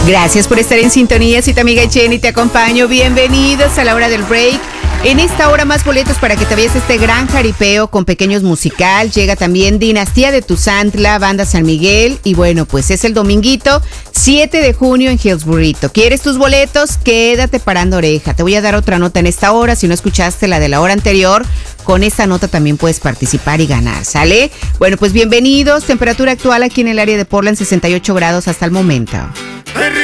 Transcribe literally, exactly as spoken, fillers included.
Gracias por estar en sintonía, soy tu amiga Jenny, te acompaño. Bienvenidos a la hora del break. En esta hora más boletos para que te veas este gran jaripeo con Pequeños Musical. Llega también Dinastía de Tuzantla, Banda San Miguel. Y bueno, pues es el dominguito siete de junio en Hillsburito. ¿Quieres tus boletos? Quédate parando oreja. Te voy a dar otra nota en esta hora. Si no escuchaste la de la hora anterior, con esta nota también puedes participar y ganar, ¿sale? Bueno, pues bienvenidos. Temperatura actual aquí en el área de Portland, sesenta y ocho grados hasta el momento.